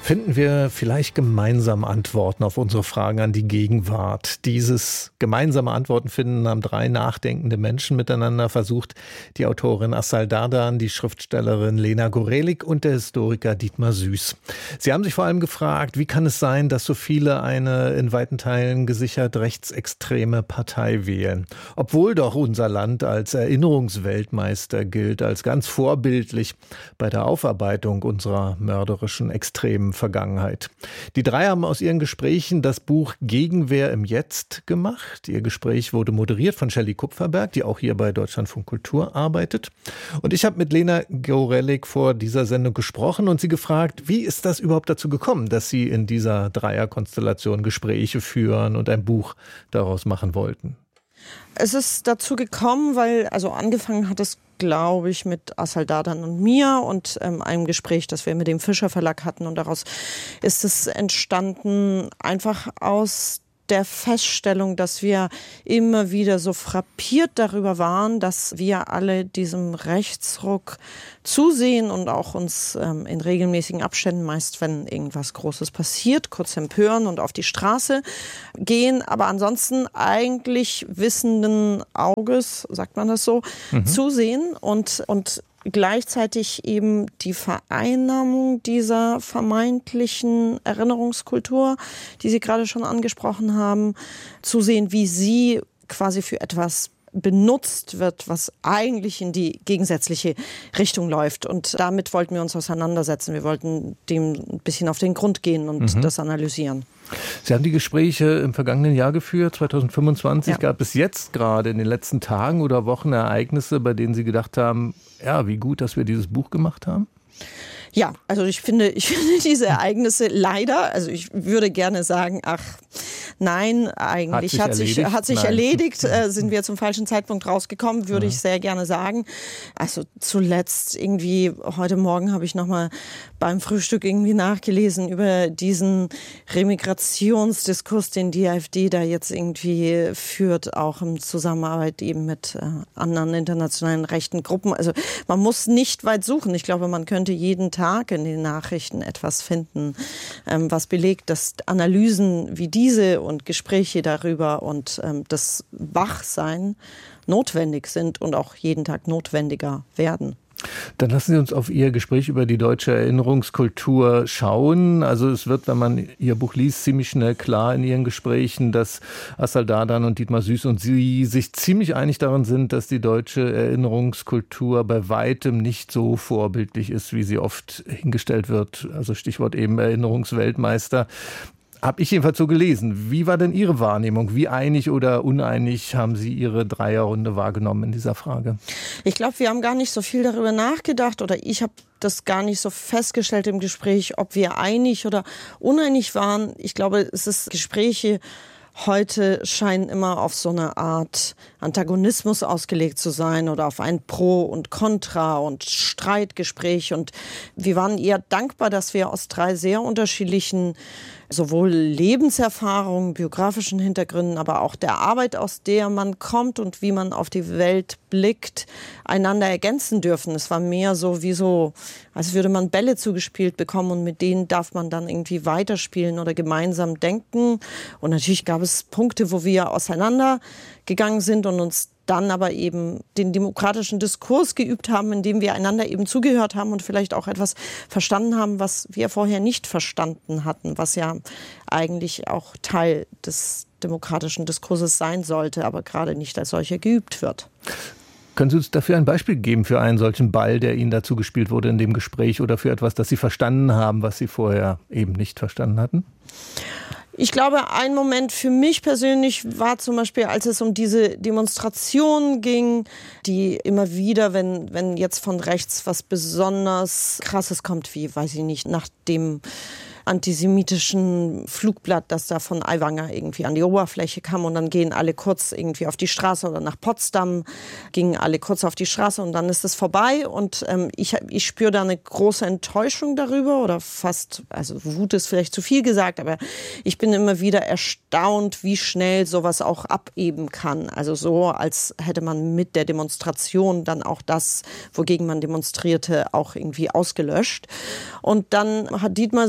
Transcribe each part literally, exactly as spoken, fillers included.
Finden wir vielleicht gemeinsam Antworten auf unsere Fragen an die Gegenwart. Dieses gemeinsame Antworten finden haben drei nachdenkende Menschen miteinander versucht. Die Autorin Azal Dardan, die Schriftstellerin Lena Gorelik und der Historiker Dietmar Süß. Sie haben sich vor allem gefragt, wie kann es sein, dass so viele eine in weiten Teilen gesichert rechtsextreme Partei wählen? Obwohl doch unser Land als Erinnerungsweltmeister gilt, als ganz vorbildlich bei der Aufarbeitung unserer mörderischen extremen Vergangenheit. Die drei haben aus ihren Gesprächen das Buch Gegenwehr im Jetzt gemacht. Ihr Gespräch wurde moderiert von Shelley Kupferberg, die auch hier bei Deutschlandfunk Kultur arbeitet. Und ich habe mit Lena Gorelik vor dieser Sendung gesprochen und sie gefragt, wie ist das überhaupt dazu gekommen, dass sie in dieser Dreierkonstellation Gespräche führen und ein Buch daraus machen wollten? Es ist dazu gekommen, weil, also angefangen hat es, glaube ich, mit Azal Dardan und mir und ähm, einem Gespräch, das wir mit dem Fischer Verlag hatten. Und daraus ist es entstanden einfach aus der Feststellung, dass wir immer wieder so frappiert darüber waren, dass wir alle diesem Rechtsruck zusehen und auch uns ähm, in regelmäßigen Abständen, meist wenn irgendwas Großes passiert, kurz empören und auf die Straße gehen, aber ansonsten eigentlich wissenden Auges, sagt man das so, mhm. zusehen und, und gleichzeitig eben die Vereinnahmung dieser vermeintlichen Erinnerungskultur, die Sie gerade schon angesprochen haben, zu sehen, wie sie quasi für etwas benutzt wird, was eigentlich in die gegensätzliche Richtung läuft. Und damit wollten wir uns auseinandersetzen. Wir wollten dem ein bisschen auf den Grund gehen und mhm. das analysieren. Sie haben die Gespräche im vergangenen Jahr geführt, zwanzig fünfundzwanzig. Ja. Gab es jetzt gerade in den letzten Tagen oder Wochen Ereignisse, bei denen Sie gedacht haben, ja, wie gut, dass wir dieses Buch gemacht haben? Ja, also ich finde, ich finde diese Ereignisse leider, also ich würde gerne sagen, ach nein, eigentlich hat sich, hat sich, hat sich erledigt, äh, sind wir zum falschen Zeitpunkt rausgekommen, würde mhm. ich sehr gerne sagen. Also zuletzt irgendwie, heute Morgen habe ich nochmal beim Frühstück irgendwie nachgelesen über diesen Remigrationsdiskurs, den die AfD da jetzt irgendwie führt, auch in Zusammenarbeit eben mit äh, anderen internationalen rechten Gruppen. Also man muss nicht weit suchen. Ich glaube, man könnte jeden Tag in den Nachrichten etwas finden, ähm, was belegt, dass Analysen wie diese und Gespräche darüber und ähm, das Wachsein notwendig sind und auch jeden Tag notwendiger werden. Dann lassen Sie uns auf Ihr Gespräch über die deutsche Erinnerungskultur schauen. Also es wird, wenn man Ihr Buch liest, ziemlich schnell klar in Ihren Gesprächen, dass Azal Dardan und Dietmar Süß und Sie sich ziemlich einig darin sind, dass die deutsche Erinnerungskultur bei weitem nicht so vorbildlich ist, wie sie oft hingestellt wird. Also Stichwort eben Erinnerungsweltmeister. Habe ich jedenfalls so gelesen. Wie war denn Ihre Wahrnehmung? Wie einig oder uneinig haben Sie Ihre Dreierrunde wahrgenommen in dieser Frage? Ich glaube, wir haben gar nicht so viel darüber nachgedacht oder ich habe das gar nicht so festgestellt im Gespräch, ob wir einig oder uneinig waren. Ich glaube, es ist Gespräche heute scheinen immer auf so eine Art Antagonismus ausgelegt zu sein oder auf ein Pro und Contra und Streitgespräch. Und wir waren eher dankbar, dass wir aus drei sehr unterschiedlichen sowohl Lebenserfahrungen, biografischen Hintergründen, aber auch der Arbeit, aus der man kommt und wie man auf die Welt blickt, einander ergänzen dürfen. Es war mehr so wie so, als würde man Bälle zugespielt bekommen und mit denen darf man dann irgendwie weiterspielen oder gemeinsam denken. Und natürlich gab es Punkte, wo wir auseinandergegangen sind und uns dann aber eben den demokratischen Diskurs geübt haben, indem wir einander eben zugehört haben und vielleicht auch etwas verstanden haben, was wir vorher nicht verstanden hatten, was ja eigentlich auch Teil des demokratischen Diskurses sein sollte, aber gerade nicht als solcher geübt wird. Können Sie uns dafür ein Beispiel geben für einen solchen Ball, der Ihnen dazu gespielt wurde in dem Gespräch oder für etwas, das Sie verstanden haben, was Sie vorher eben nicht verstanden hatten? Ich glaube, ein Moment für mich persönlich war zum Beispiel, als es um diese Demonstrationen ging, die immer wieder, wenn, wenn jetzt von rechts was besonders Krasses kommt, wie, weiß ich nicht, nach dem antisemitischen Flugblatt, das da von Aiwanger irgendwie an die Oberfläche kam und dann gehen alle kurz irgendwie auf die Straße oder nach Potsdam, gingen alle kurz auf die Straße und dann ist es vorbei und ähm, ich, ich spüre da eine große Enttäuschung darüber oder fast, also Wut ist vielleicht zu viel gesagt, aber ich bin immer wieder erstaunt, wie schnell sowas auch abeben kann. Also so, als hätte man mit der Demonstration dann auch das, wogegen man demonstrierte, auch irgendwie ausgelöscht. Und dann hat Dietmar Süß eben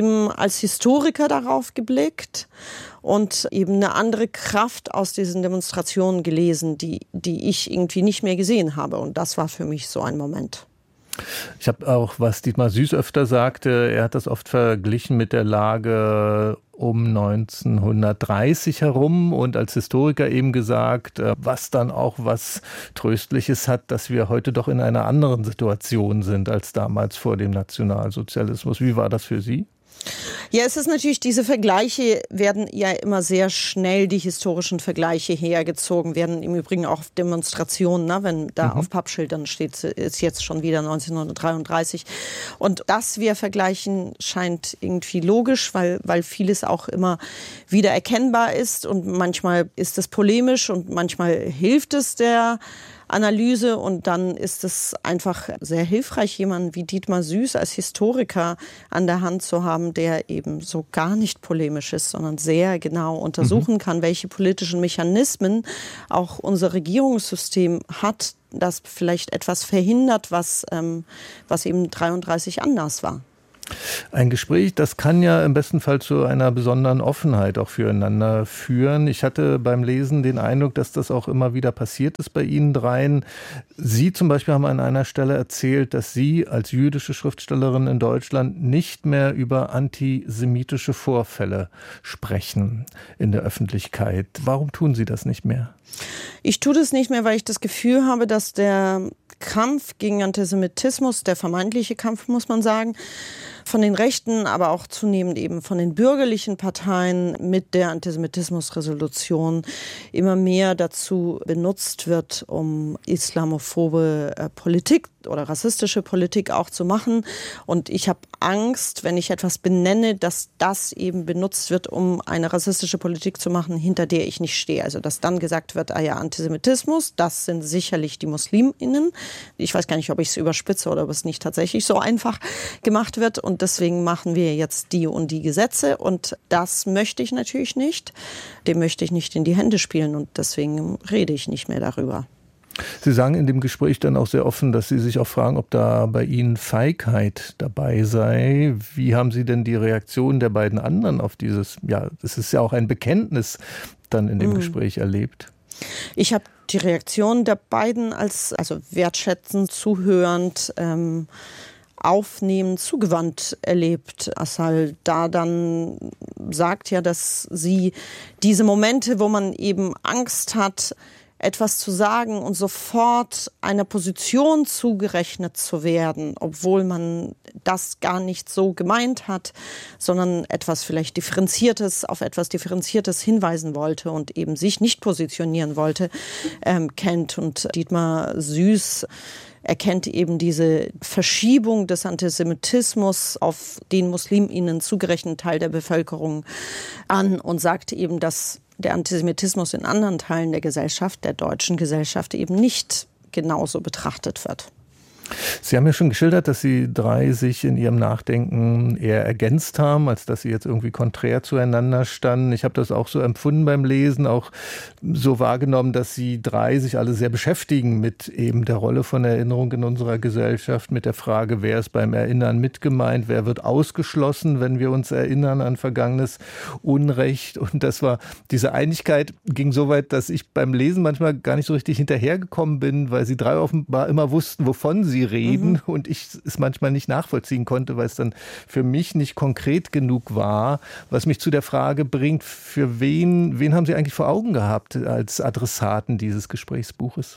eben als Historiker darauf geblickt und eben eine andere Kraft aus diesen Demonstrationen gelesen, die, die ich irgendwie nicht mehr gesehen habe. Und das war für mich so ein Moment. Ich habe auch, was Dietmar Süß öfter sagte, er hat das oft verglichen mit der Lage um neunzehnhundertdreißig herum und als Historiker eben gesagt, was dann auch was Tröstliches hat, dass wir heute doch in einer anderen Situation sind als damals vor dem Nationalsozialismus. Wie war das für Sie? Ja, es ist natürlich, diese Vergleiche werden ja immer sehr schnell, die historischen Vergleiche hergezogen, werden im Übrigen auch auf Demonstrationen, ne, wenn da mhm. auf Pappschildern steht, ist jetzt schon wieder neunzehnhundertdreiunddreißig. Und das wir vergleichen, scheint irgendwie logisch, weil, weil vieles auch immer wieder erkennbar ist und manchmal ist es polemisch und manchmal hilft es der Analyse und dann ist es einfach sehr hilfreich, jemanden wie Dietmar Süß als Historiker an der Hand zu haben, der eben so gar nicht polemisch ist, sondern sehr genau untersuchen mhm. kann, welche politischen Mechanismen auch unser Regierungssystem hat, das vielleicht etwas verhindert, was, ähm, was eben dreiunddreißig anders war. Ein Gespräch, das kann ja im besten Fall zu einer besonderen Offenheit auch füreinander führen. Ich hatte beim Lesen den Eindruck, dass das auch immer wieder passiert ist bei Ihnen dreien. Sie zum Beispiel haben an einer Stelle erzählt, dass Sie als jüdische Schriftstellerin in Deutschland nicht mehr über antisemitische Vorfälle sprechen in der Öffentlichkeit. Warum tun Sie das nicht mehr? Ich tue das nicht mehr, weil ich das Gefühl habe, dass der Kampf gegen Antisemitismus, der vermeintliche Kampf, muss man sagen, von den Rechten, aber auch zunehmend eben von den bürgerlichen Parteien mit der Antisemitismusresolution immer mehr dazu benutzt wird, um islamophobe äh, Politik oder rassistische Politik auch zu machen. Und ich habe Angst, wenn ich etwas benenne, dass das eben benutzt wird, um eine rassistische Politik zu machen, hinter der ich nicht stehe. Also dass dann gesagt wird, ah ja, Antisemitismus, das sind sicherlich die MuslimInnen. Ich weiß gar nicht, ob ich es überspitze oder ob es nicht tatsächlich so einfach gemacht wird. Und deswegen machen wir jetzt die und die Gesetze. Und das möchte ich natürlich nicht. Dem möchte ich nicht in die Hände spielen. Und deswegen rede ich nicht mehr darüber. Sie sagen in dem Gespräch dann auch sehr offen, dass Sie sich auch fragen, ob da bei Ihnen Feigheit dabei sei. Wie haben Sie denn die Reaktion der beiden anderen auf dieses, ja, es ist ja auch ein Bekenntnis dann in dem mm. Gespräch erlebt? Ich habe die Reaktion der beiden als also wertschätzend, zuhörend, ähm, aufnehmend, zugewandt erlebt. Asal Dardan sagt ja, dass sie diese Momente, wo man eben Angst hat, etwas zu sagen und sofort einer Position zugerechnet zu werden, obwohl man das gar nicht so gemeint hat, sondern etwas vielleicht Differenziertes, auf etwas Differenziertes hinweisen wollte und eben sich nicht positionieren wollte, ähm, kennt. Und Dietmar Süß erkennt eben diese Verschiebung des Antisemitismus auf den musliminnen zugerechneten Teil der Bevölkerung an und sagt eben, dass der Antisemitismus in anderen Teilen der Gesellschaft, der deutschen Gesellschaft, eben nicht genauso betrachtet wird. Sie haben ja schon geschildert, dass Sie drei sich in Ihrem Nachdenken eher ergänzt haben, als dass Sie jetzt irgendwie konträr zueinander standen. Ich habe das auch so empfunden beim Lesen, auch so wahrgenommen, dass Sie drei sich alle sehr beschäftigen mit eben der Rolle von Erinnerung in unserer Gesellschaft, mit der Frage, wer ist beim Erinnern mitgemeint, wer wird ausgeschlossen, wenn wir uns erinnern an vergangenes Unrecht. Und das war, diese Einigkeit ging so weit, dass ich beim Lesen manchmal gar nicht so richtig hinterhergekommen bin, weil Sie drei offenbar immer wussten, wovon Sie reden, mhm. und ich es manchmal nicht nachvollziehen konnte, weil es dann für mich nicht konkret genug war, was mich zu der Frage bringt, für wen, wen haben Sie eigentlich vor Augen gehabt als Adressaten dieses Gesprächsbuches?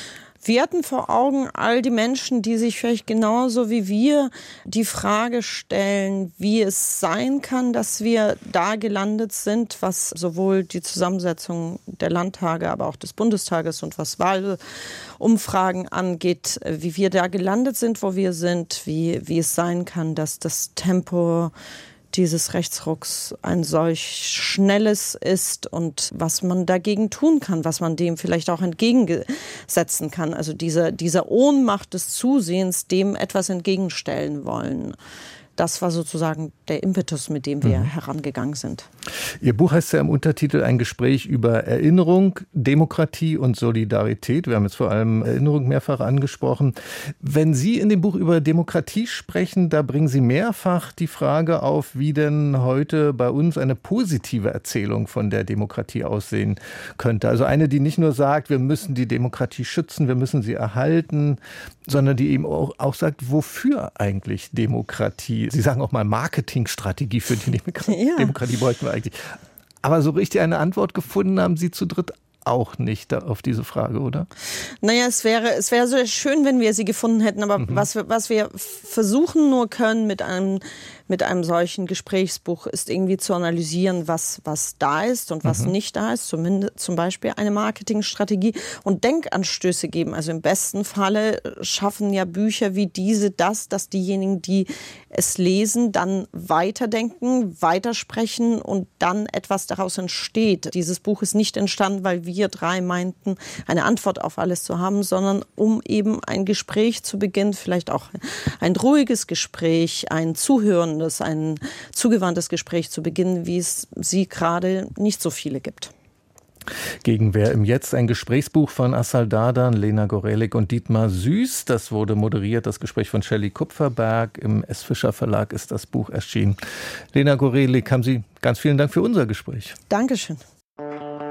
Wir hatten vor Augen all die Menschen, die sich vielleicht genauso wie wir die Frage stellen, wie es sein kann, dass wir da gelandet sind, was sowohl die Zusammensetzung der Landtage, aber auch des Bundestages und was Wahlumfragen angeht, wie wir da gelandet sind, wo wir sind, wie, wie es sein kann, dass das Tempo dieses Rechtsrucks ein solch schnelles ist und was man dagegen tun kann, was man dem vielleicht auch entgegensetzen kann. Also dieser, dieser Ohnmacht des Zusehens dem etwas entgegenstellen wollen. das war sozusagen der Impetus, mit dem wir mhm. herangegangen sind. Ihr Buch heißt ja im Untertitel ein Gespräch über Erinnerung, Demokratie und Solidarität. Wir haben jetzt vor allem Erinnerung mehrfach angesprochen. Wenn Sie in dem Buch über Demokratie sprechen, da bringen Sie mehrfach die Frage auf, wie denn heute bei uns eine positive Erzählung von der Demokratie aussehen könnte. Also eine, die nicht nur sagt, wir müssen die Demokratie schützen, wir müssen sie erhalten, sondern die eben auch, auch sagt, wofür eigentlich Demokratie? Sie sagen auch mal Marketingstrategie für die Demokratie. Ja. Demokratie bräuchten wir eigentlich. Aber so richtig eine Antwort gefunden haben Sie zu dritt auch nicht auf diese Frage, oder? Naja, es wäre, es wäre so schön, wenn wir sie gefunden hätten, aber mhm. was, wir, was wir versuchen nur können mit einem, mit einem solchen Gesprächsbuch ist irgendwie zu analysieren, was, was da ist und was mhm. nicht da ist, zumindest zum Beispiel eine Marketingstrategie und Denkanstöße geben. Also im besten Falle schaffen ja Bücher wie diese das, dass diejenigen, die es lesen, dann weiterdenken, weitersprechen und dann etwas daraus entsteht. Dieses Buch ist nicht entstanden, weil wir drei meinten, eine Antwort auf alles zu haben, sondern um eben ein Gespräch zu beginnen, vielleicht auch ein ruhiges Gespräch, ein zuhörendes, ein zugewandtes Gespräch zu beginnen, wie es sie gerade nicht so viele gibt. Gegenwehr im Jetzt, ein Gesprächsbuch von Assal Dardan, Lena Gorelik und Dietmar Süß. Das wurde moderiert, das Gespräch von Shelley Kupferberg. Im S. Fischer Verlag ist das Buch erschienen. Lena Gorelik, haben Sie ganz vielen Dank für unser Gespräch. Dankeschön.